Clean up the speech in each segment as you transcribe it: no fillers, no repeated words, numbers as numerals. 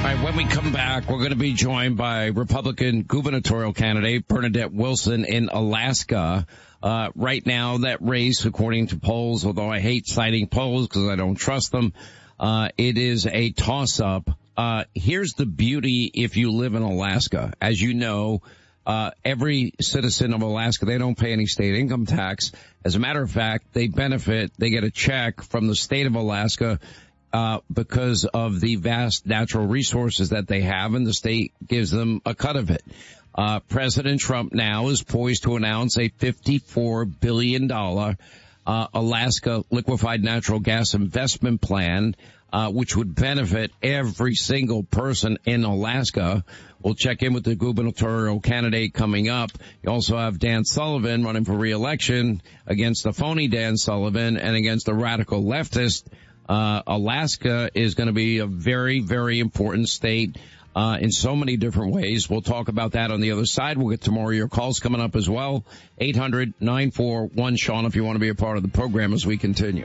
right, when we come back, we're going to be joined by Republican gubernatorial candidate Bernadette Wilson in Alaska. Right now, that race, according to polls, although I hate citing polls because I don't trust them, it is a toss-up. Here's the beauty if you live in Alaska. As you know, every citizen of Alaska, they don't pay any state income tax. As a matter of fact, they benefit, they get a check from the state of Alaska because of the vast natural resources that they have, and the state gives them a cut of it. President Trump now is poised to announce a $54 billion Alaska liquefied natural gas investment plan, which would benefit every single person in Alaska. We'll check in with the gubernatorial candidate coming up. You also have Dan Sullivan running for re-election against the phony Dan Sullivan and against the radical leftist. Alaska is going to be a very, very important state in so many different ways. We'll talk about that on the other side. We'll get to more of your calls coming up as well. 800-941-SEAN if you want to be a part of the program as we continue.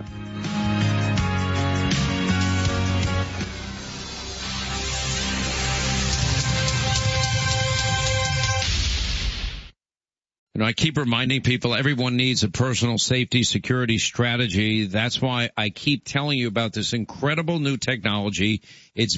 You know, I keep reminding people everyone needs a personal safety security strategy. That's why I keep telling you about this incredible new technology. It's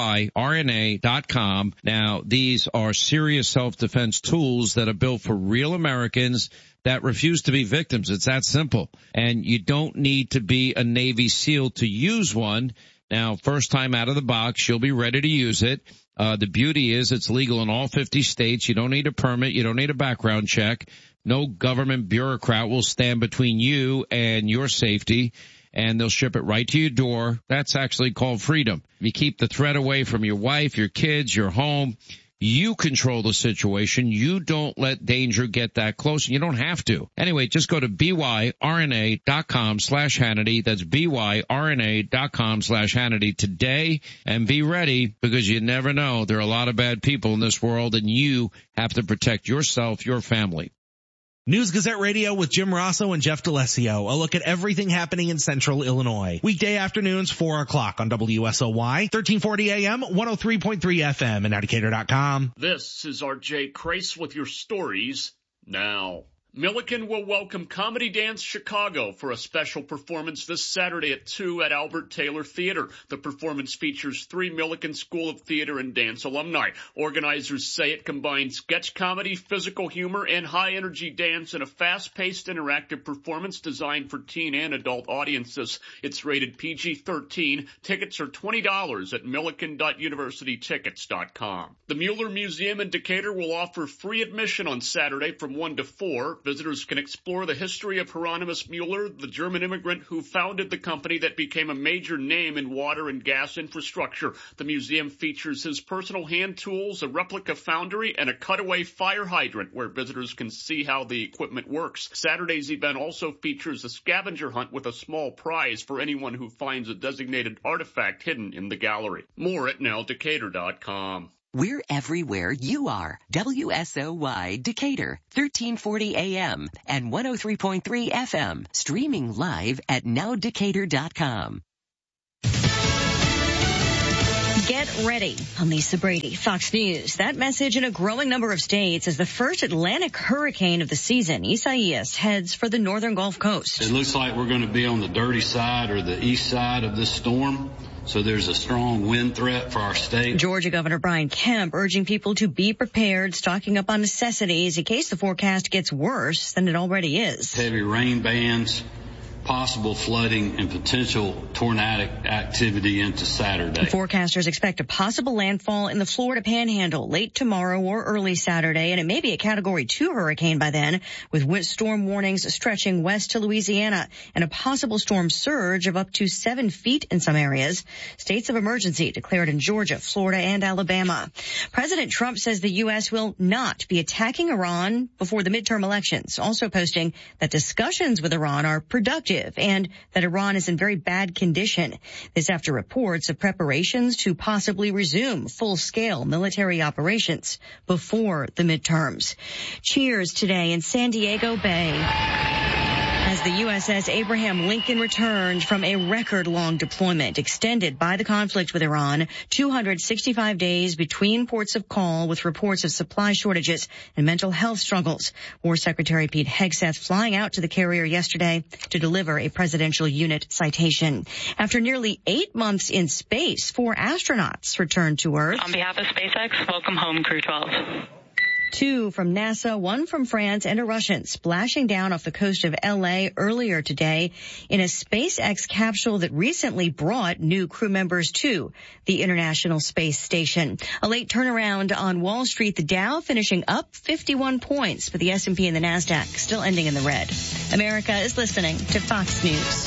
byrna.com. Now, these are serious self-defense tools that are built for real Americans that refuse to be victims. It's that simple. And you don't need to be a Navy SEAL to use one. Now, first time out of the box, you'll be ready to use it. The beauty is it's legal in all 50 states. You don't need a permit. You don't need a background check. No government bureaucrat will stand between you and your safety, and they'll ship it right to your door. That's actually called freedom. You keep the threat away from your wife, your kids, your home. You control the situation. You don't let danger get that close. You don't have to. Anyway, just go to byrna.com/Hannity. That's byrna.com/Hannity today and be ready, because you never know. There are a lot of bad people in this world, and you have to protect yourself, your family. News Gazette Radio with Jim Rosso and Jeff D'Alessio. A look at everything happening in Central Illinois. Weekday afternoons, 4 o'clock on WSOY, 1340 AM, 103.3 FM, and Decatur.com. This is R.J. Crace with your stories now. Milliken will welcome Comedy Dance Chicago for a special performance this Saturday at 2 at Albert Taylor Theater. The performance features 3 Milliken School of Theater and Dance alumni. Organizers say it combines sketch comedy, physical humor, and high-energy dance in a fast-paced interactive performance designed for teen and adult audiences. It's rated PG-13. Tickets are $20 at milliken.universitytickets.com. The Mueller Museum in Decatur will offer free admission on Saturday from 1 to 4. Visitors can explore the history of Hieronymus Mueller, the German immigrant who founded the company that became a major name in water and gas infrastructure. The museum features his personal hand tools, a replica foundry, and a cutaway fire hydrant where visitors can see how the equipment works. Saturday's event also features a scavenger hunt with a small prize for anyone who finds a designated artifact hidden in the gallery. More at nowdecatur.com. We're everywhere you are. WSOY Decatur, 1340 AM and 103.3 FM. Streaming live at nowdecatur.com. Get ready. I'm Lisa Brady, Fox News. That message in a growing number of states as the first Atlantic hurricane of the season, Isaias, heads for the northern Gulf Coast. It looks like we're going to be on the dirty side or the east side of this storm. So there's a strong wind threat for our state. Georgia Governor Brian Kemp urging people to be prepared, stocking up on necessities in case the forecast gets worse than it already is. Heavy rain bands, possible flooding, and potential tornadic activity into Saturday. Forecasters expect a possible landfall in the Florida Panhandle late tomorrow or early Saturday, and it may be a Category 2 hurricane by then, with storm warnings stretching west to Louisiana and a possible storm surge of up to 7 feet in some areas. States of emergency declared in Georgia, Florida, and Alabama. President Trump says the U.S. will not be attacking Iran before the midterm elections, also posting that discussions with Iran are productive and that Iran is in very bad condition. This after reports of preparations to possibly resume full-scale military operations before the midterms. Cheers today in San Diego Bay as the USS Abraham Lincoln returned from a record-long deployment extended by the conflict with Iran, 265 days between ports of call with reports of supply shortages and mental health struggles. War Secretary Pete Hegseth flying out to the carrier yesterday to deliver a presidential unit citation. After nearly 8 months in space, 4 astronauts returned to Earth. On behalf of SpaceX, welcome home, Crew 12. 2 from NASA, 1 from France, and a Russian splashing down off the coast of L.A. earlier today in a SpaceX capsule that recently brought new crew members to the International Space Station. A late turnaround on Wall Street, the Dow finishing up 51 points, but the S&P and the NASDAQ still ending in the red. America is listening to Fox News.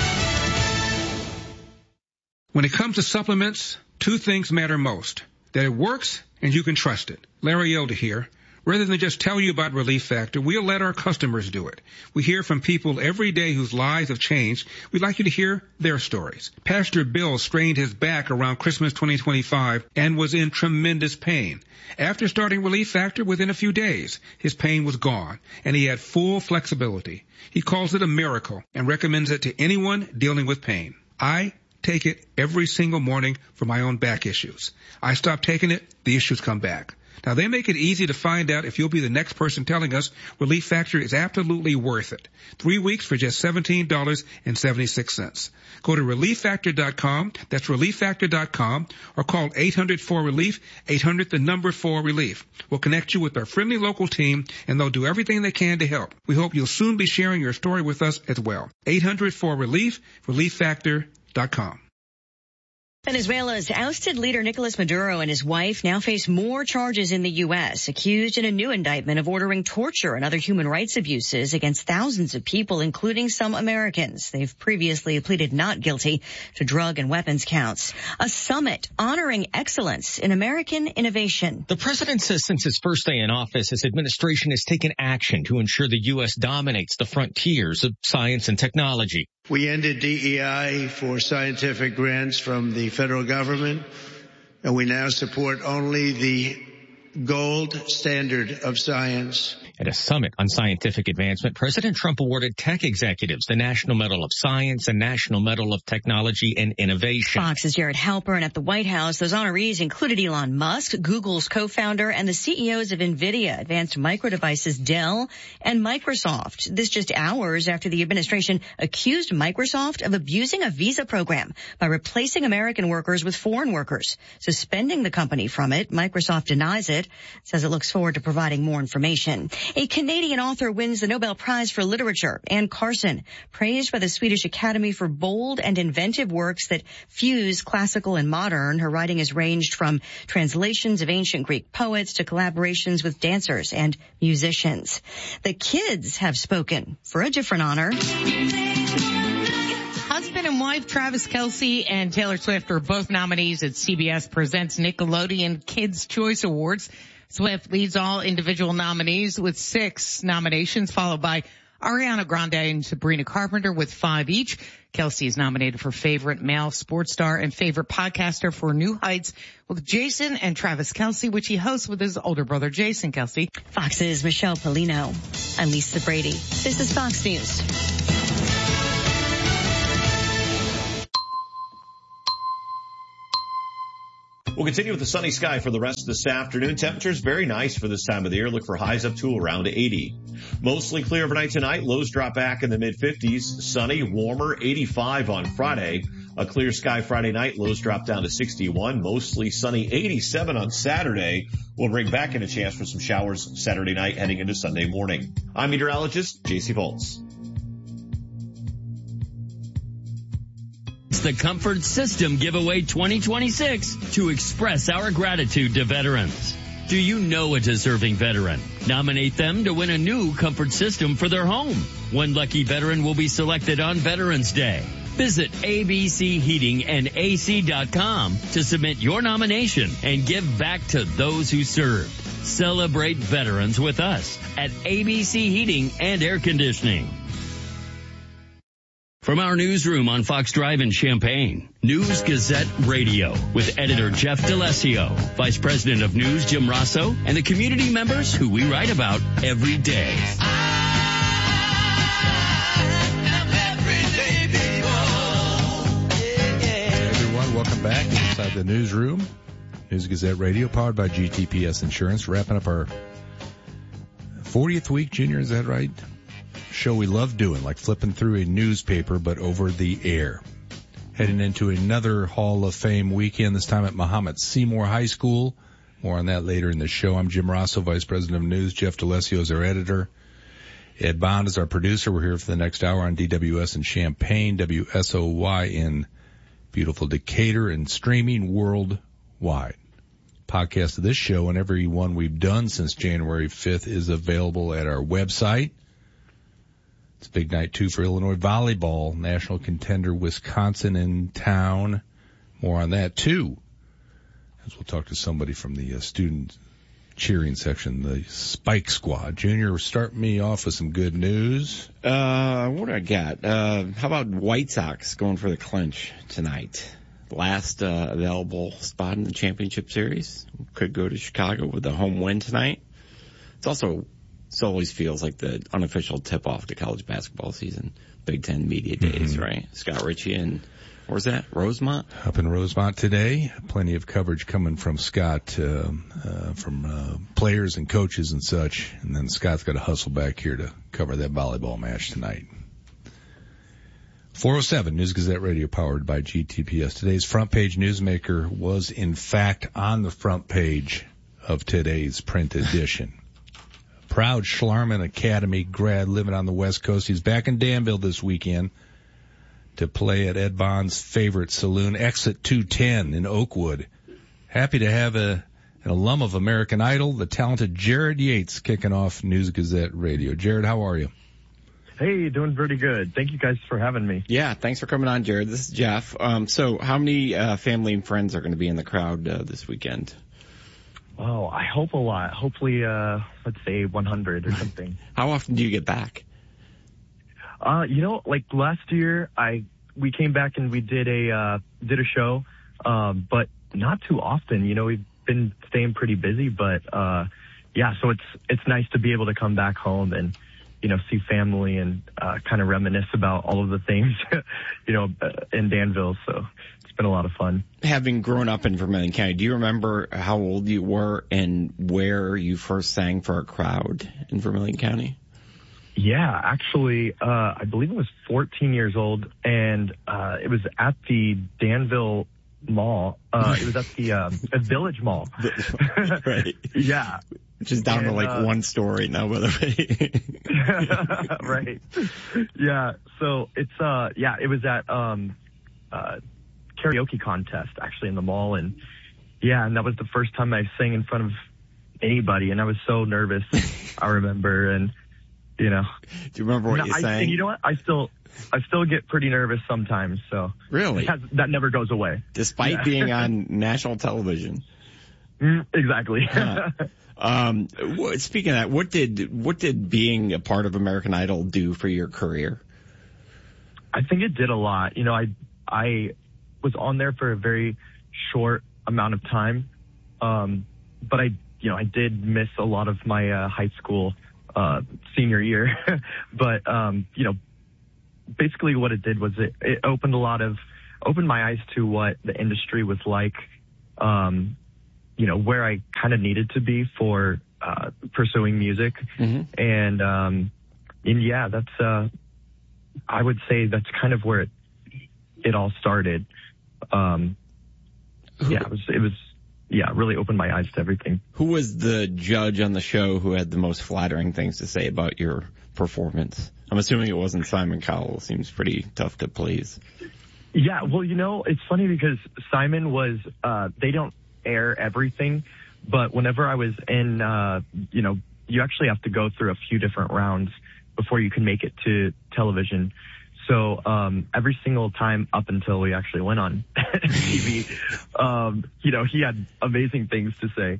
When it comes to supplements, 2 things matter most: that it works and you can trust it. Larry Elder here. Rather than just tell you about Relief Factor, we'll let our customers do it. We hear from people every day whose lives have changed. We'd like you to hear their stories. Pastor Bill strained his back around Christmas 2025 and was in tremendous pain. After starting Relief Factor, within a few days, his pain was gone, and he had full flexibility. He calls it a miracle and recommends it to anyone dealing with pain. I take it every single morning for my own back issues. I stop taking it, the issues come back. Now, they make it easy to find out if you'll be the next person telling us Relief Factor is absolutely worth it. 3 weeks for just $17.76. Go to ReliefFactor.com, that's ReliefFactor.com, or call 800-4RELIEF, 800-4RELIEF. We'll connect you with our friendly local team, and they'll do everything they can to help. We hope you'll soon be sharing your story with us as well. 800-4RELIEF, ReliefFactor.com. Venezuela's ousted leader Nicolas Maduro and his wife now face more charges in the U.S., accused in a new indictment of ordering torture and other human rights abuses against thousands of people, including some Americans. They've previously pleaded not guilty to drug and weapons counts. A summit honoring excellence in American innovation. The president says since his first day in office, his administration has taken action to ensure the U.S. dominates the frontiers of science and technology. We ended DEI for scientific grants from the federal government, and we now support only the gold standard of science. At a summit on scientific advancement, President Trump awarded tech executives the National Medal of Science and National Medal of Technology and Innovation. Fox's Jared Halpern at the White House. Those honorees included Elon Musk, Google's co-founder, and the CEOs of NVIDIA, Advanced Micro Devices, Dell, and Microsoft. This just hours after the administration accused Microsoft of abusing a visa program by replacing American workers with foreign workers, suspending the company from it. Microsoft denies it, says it looks forward to providing more information. A Canadian author wins the Nobel Prize for Literature. Anne Carson, praised by the Swedish Academy for bold and inventive works that fuse classical and modern. Her writing has ranged from translations of ancient Greek poets to collaborations with dancers and musicians. The kids have spoken for a different honor. Husband and wife Travis Kelce and Taylor Swift are both nominees at CBS Presents Nickelodeon Kids' Choice Awards. Swift leads all individual nominees with 6 nominations, followed by Ariana Grande and Sabrina Carpenter with 5 each. Kelce is nominated for Favorite Male Sports Star and Favorite Podcaster for New Heights with Jason and Travis Kelce, which he hosts with his older brother Jason Kelce. Fox's Michelle Polino. I'm Lisa Brady. This is Fox News. We'll continue with the sunny sky for the rest of this afternoon. Temperatures very nice for this time of the year. Look for highs up to around 80. Mostly clear overnight tonight. Lows drop back in the mid-50s. Sunny, warmer, 85 on Friday. A clear sky Friday night. Lows drop down to 61. Mostly sunny, 87 on Saturday. We'll bring back in a chance for some showers Saturday night heading into Sunday morning. I'm meteorologist J.C. Volz. The Comfort System Giveaway 2026 to express our gratitude to veterans. Do you know a deserving veteran? Nominate them to win a new Comfort System for their home. One lucky veteran will be selected on Veterans Day. Visit abcheatingandac.com to submit your nomination and give back to those who served. Celebrate veterans with us at ABC Heating and Air Conditioning. From our newsroom on Fox Drive in Champaign, News Gazette Radio with editor Jeff D'Alessio, Vice President of News Jim Rosso, and the community members who we write about every day. inside the newsroom. News Gazette Radio, powered by GTPS Insurance. Wrapping up our 40th week, Junior, is that right? Show we love doing, like flipping through a newspaper, but over the air. Heading into another Hall of Fame weekend, this time at Muhammad Seymour High School. More on that later in the show. I'm Jim Rosso, Vice President of News. Jeff D'Alessio is our editor. Ed Bond is our producer. We're here for the next hour on DWS in Champaign, WSOY in beautiful Decatur, and streaming worldwide. Podcast of this show and every one we've done since January 5th is available at our website. It's a big night, too, for Illinois volleyball. National contender Wisconsin in town. More on that, too, as we'll talk to somebody from the student cheering section, the Spike Squad. Junior, start me off with some good news. What do I got? How about White Sox going for the clinch tonight? Last available spot in the championship series. Could go to Chicago with a home win tonight. It always feels like the unofficial tip-off to college basketball season. Big Ten media days, right? Scott Ritchie and, where's that? Rosemont? Up in Rosemont today. Plenty of coverage coming from Scott, from players and coaches and such. And then Scott's got to hustle back here to cover that volleyball match tonight. 407 News Gazette Radio, powered by GTPS. Today's front page newsmaker was, in fact, on the front page of today's print edition. Proud Schlarman Academy grad living on the West Coast. He's back in Danville this weekend to play at Ed Bond's favorite saloon, Exit 210 in Oakwood. Happy to have an alum of American Idol, the talented Jared Yates, kicking off News Gazette Radio. Jared, how are you? Hey, doing pretty good. Thank you guys for having me. Yeah, thanks for coming on, Jared. This is Jeff. So how many family and friends are going to be in the crowd this weekend? Oh, I hope a lot. Hopefully, let's say 100 or something. How often do you get back? Like last year, we came back and we did a show, but not too often. We've been staying pretty busy, but so it's nice to be able to come back home and see family and kind of reminisce about all of the things in Danville. So it's been a lot of fun. Having grown up in Vermilion County, do you remember how old you were and where you first sang for a crowd in Vermilion County? Yeah, actually, I believe it was 14 years old, and it was at the Danville Mall. It was at the Village Mall. Right. Yeah. Which is down to like one story now, by the way. Right. Yeah. So it's, it was at, karaoke contest actually in the mall. And that was the first time I sang in front of anybody. And I was so nervous. I remember. And, do you remember what you sang? And you know what? I still get pretty nervous sometimes. So really, that never goes away. Despite being on national television. Exactly. Speaking of that, what did being a part of American Idol do for your career? I think it did a lot. I was on there for a very short amount of time. But I did miss a lot of my, high school, senior year. But, basically what it did was it opened my eyes to what the industry was like, where I kind of needed to be for pursuing music. Mm-hmm. And that's I would say that's kind of where it all started. It really opened my eyes to everything. Who was the judge on the show who had the most flattering things to say about your performance? I'm assuming it wasn't Simon Cowell. Seems pretty tough to please. Yeah, well, it's funny because Simon was, they don't air everything, but whenever I was in, you actually have to go through a few different rounds before you can make it to television. So, every single time up until we actually went on TV, he had amazing things to say.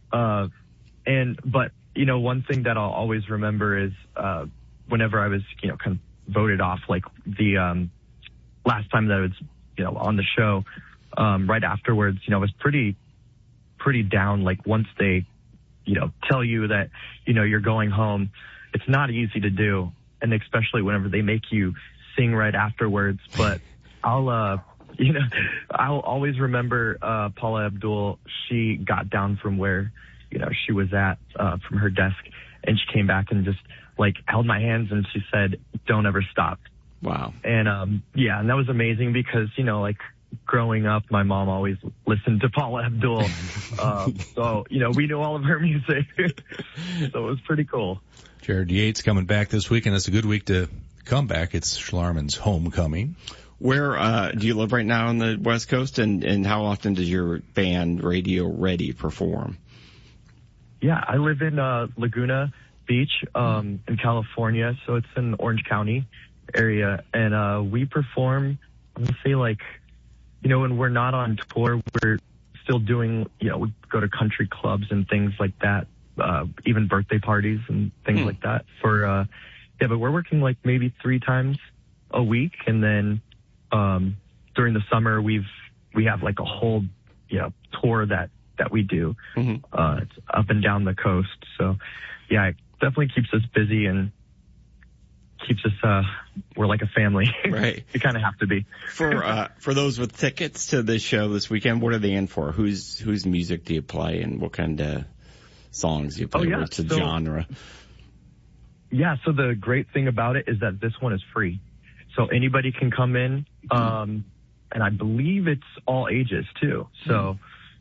But one thing that I'll always remember is, whenever I was, kind of voted off, like the, last time that I was, on the show, right afterwards, I was pretty down. Like once they, tell you that, you're going home, it's not easy to do. And especially whenever they make you sing right afterwards. But I'll I'll always remember Paula Abdul. She got down from where, she was at from her desk, and she came back and just held my hands and she said, "Don't ever stop." Wow. And and that was amazing because growing up, my mom always listened to Paula Abdul, so we knew all of her music, so it was pretty cool. Jared Yates coming back this week, and it's a good week to come back. It's Schlarman's homecoming. Where do you live right now on the West Coast, and how often does your band Radio Ready perform? Yeah, I live in Laguna Beach in California, so it's in Orange County area, and we perform, I'm going to say when we're not on tour, we're still doing, we go to country clubs and things like that, even birthday parties and things like that but we're working maybe 3 times a week, and then during the summer we have a whole tour that we do. It's up and down the coast, so it definitely keeps us busy and keeps us we're like a family. Right. We kind of have to be. For those with tickets to this show this weekend, what are they in for? Whose music do you play, and what kind of songs do you play? What's the genre? Yeah, so the great thing about it is that this one is free. So anybody can come in, and I believe it's all ages too. So,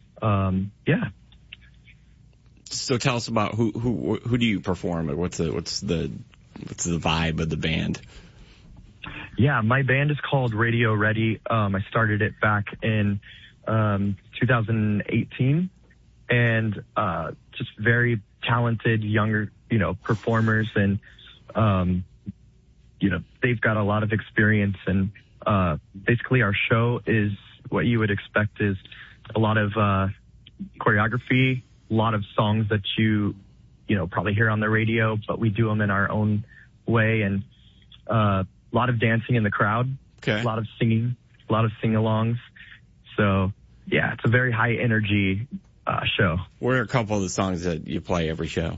So tell us about who do you perform with? What's the vibe of the band? Yeah, my band is called Radio Ready. I started it back in 2018, and just very talented younger, performers, and they've got a lot of experience, and basically our show is what you would expect is a lot of choreography, a lot of songs that you probably hear on the radio, but we do them in our own way, and a lot of dancing in the crowd, a lot of singing, a lot of sing-alongs. So yeah, it's a very high energy show. What are a couple of the songs that you play every show?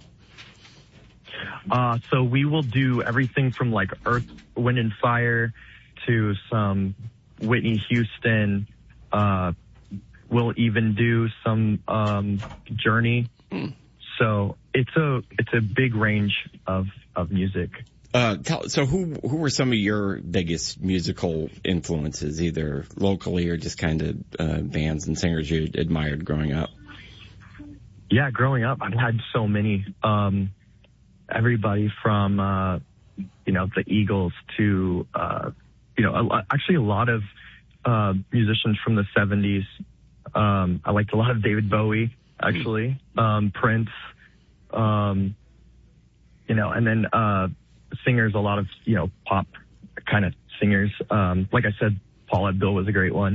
So we will do everything from Earth, Wind and Fire to some Whitney Houston. We'll even do some Journey. So it's a big range of music. So who were some of your biggest musical influences, either locally or just kind of bands and singers you admired growing up? Yeah, growing up, I've had so many. Everybody from the Eagles to actually a lot of musicians from the 70s. I liked a lot of David Bowie, actually, Prince, and then singers, a lot of pop kind of singers. Like I said, Paula Abdul was a great one,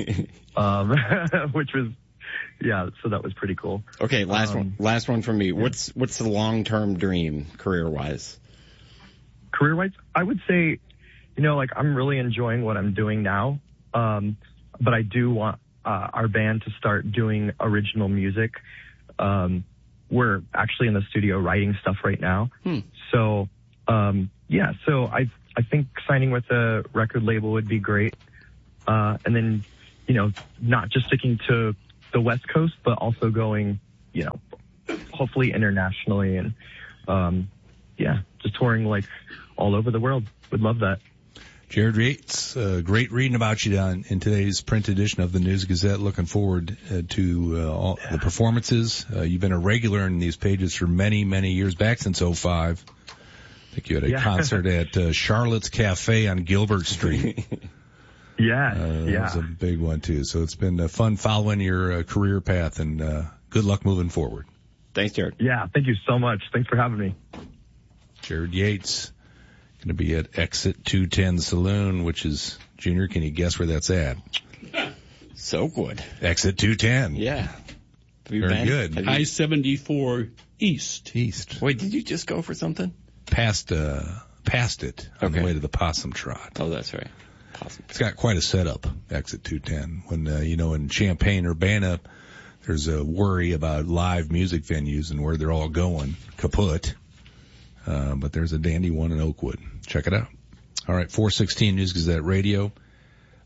which was. Yeah, so that was pretty cool. Okay, last one from me. Yeah. What's the long-term dream career-wise? Career-wise, I would say, I'm really enjoying what I'm doing now. But I do want our band to start doing original music. We're actually in the studio writing stuff right now. So, so I think signing with a record label would be great. And then, not just sticking to the West Coast, but also going, hopefully internationally, and just touring all over the world. Would love that. Jared Yates, great reading about you in today's print edition of the News Gazette. Looking forward to all the performances. You've been a regular in these pages for many, many years, back since 2005. I think you had a concert at Charlotte's Cafe on Gilbert Street. That was a big one too. So it's been fun following your career path, and good luck moving forward. Thanks, Jared. Yeah, thank you so much. Thanks for having me. Jared Yates, going to be at Exit 210 Saloon, which is, Junior, can you guess where that's at? Soakwood. Exit 210. Yeah. Very good. I-74 East. Wait, did you just go for something? Past it on the way to the Possum Trot. Oh, that's right. It's got quite a setup, Exit 210. When, in Champaign-Urbana, there's a worry about live music venues and where they're all going, kaput. But there's a dandy one in Oakwood. Check it out. All right, 416 News Gazette Radio.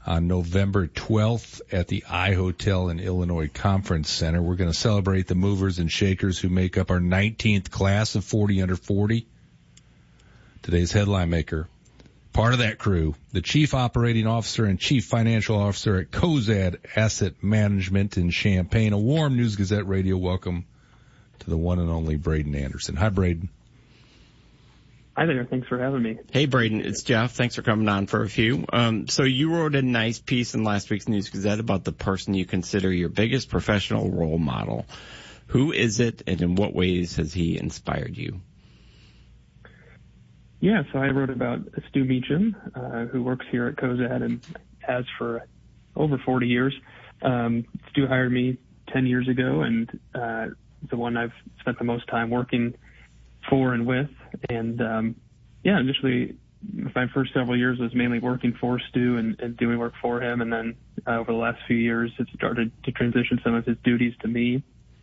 on November 12th at the iHotel in Illinois Conference Center. We're going to celebrate the movers and shakers who make up our 19th class of 40 under 40. Today's headline maker, part of that crew, the Chief Operating Officer and Chief Financial Officer at Cozad Asset Management in Champaign. A warm News Gazette Radio welcome to the one and only Braden Anderson. Hi, Braden. Hi there. Thanks for having me. Hey, Braden. It's Jeff. Thanks for coming on for a few. So you wrote a nice piece in last week's News Gazette about the person you consider your biggest professional role model. Who is it, and in what ways has he inspired you? Yeah, so I wrote about Stu Meacham, who works here at Cozad and has for over 40 years. Stu hired me 10 years ago, and the one I've spent the most time working for and with. And initially my first several years was mainly working for Stu and doing work for him. And then over the last few years, it started to transition some of his duties to me.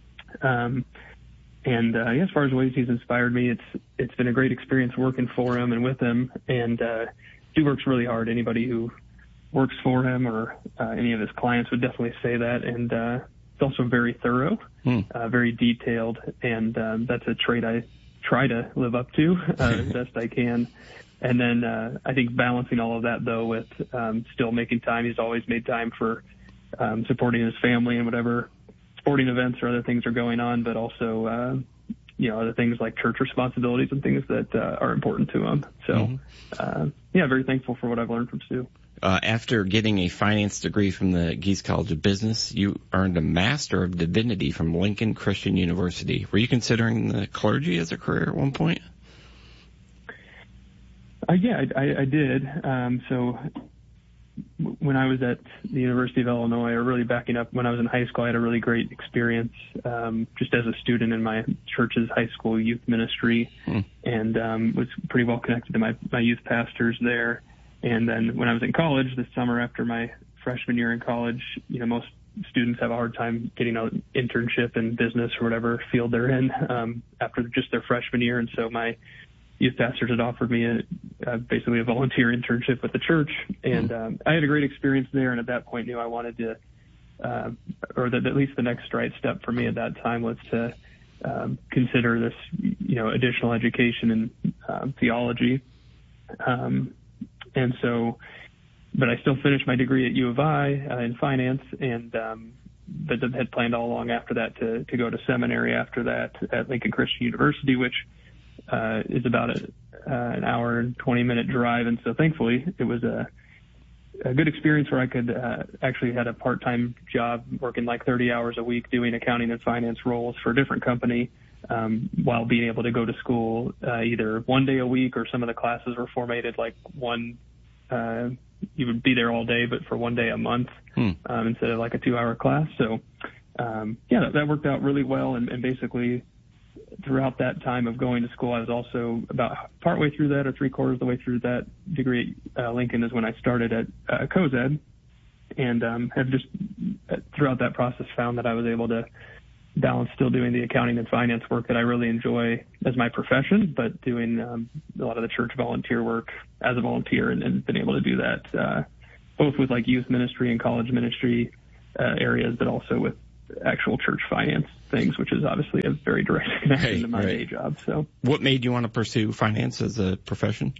As far as ways he's inspired me, it's been a great experience working for him and with him. And Stu works really hard. Anybody who works for him or any of his clients would definitely say that. And it's also very thorough, very detailed, and that's a trait I try to live up to as best I can. And then I think balancing all of that, though, with still making time. He's always made time for supporting his family and whatever sporting events or other things are going on, but also, other things like church responsibilities and things that are important to him. So, very thankful for what I've learned from Stu. After getting a finance degree from the Gies College of Business, you earned a Master of Divinity from Lincoln Christian University. Were you considering the clergy as a career at one point? I did. So when I was at the University of Illinois, or really backing up, when I was in high school, I had a really great experience just as a student in my church's high school youth ministry, and was pretty well connected to my youth pastors there. And then when I was in college this summer, after my freshman year in college, most students have a hard time getting an internship in business or whatever field they're in after just their freshman year. And so my youth pastors had offered me basically a volunteer internship with the church. And I had a great experience there. And at that point knew I wanted to, or that at least the next right step for me at that time was to consider this, additional education in theology. And so, but I still finished my degree at U of I in finance, and but had planned all along after that to go to seminary after that at Lincoln Christian University, which is about an hour and 20-minute drive. And so thankfully it was a good experience where I could actually had a part-time job working like 30 hours a week doing accounting and finance roles for a different company, while being able to go to school either one day a week, or some of the classes were formatted like you would be there all day, but for one day a month instead of like a 2-hour class. So that worked out really well. And basically throughout that time of going to school, I was also about partway through that, or 3/4 of the way through that degree at Lincoln is when I started at Cozad, and have just throughout that process found that I was able to balance still doing the accounting and finance work that I really enjoy as my profession, but doing a lot of the church volunteer work as a volunteer, and been able to do that both with like youth ministry and college ministry areas, but also with actual church finance things, which is obviously a very direct connection to my day job. So, what made you want to pursue finance as a profession?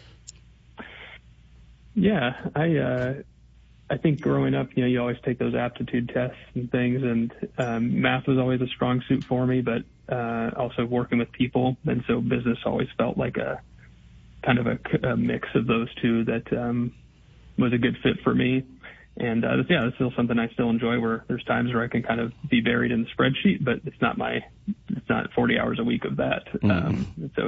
Yeah, I think growing up, you always take those aptitude tests and things, and math was always a strong suit for me, but also working with people, and so business always felt like a kind of a mix of those two that was a good fit for me. And it's still something I still enjoy, where there's times where I can kind of be buried in the spreadsheet, but it's not 40 hours a week of that. So